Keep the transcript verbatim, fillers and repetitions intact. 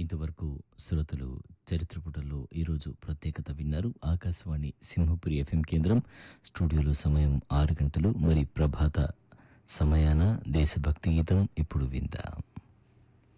ఇంతవరకు శ్రోతలు చరిత్ర పుటల్లో ఈరోజు ప్రత్యేకత విన్నారు. ఆకాశవాణి సింహపురి ఎఫ్ఎం కేంద్రం స్టూడియోలో సమయం ఆరు గంటలు. మరి ప్రభాత సమయాన దేశభక్తి గీతం ఇప్పుడు విందాం.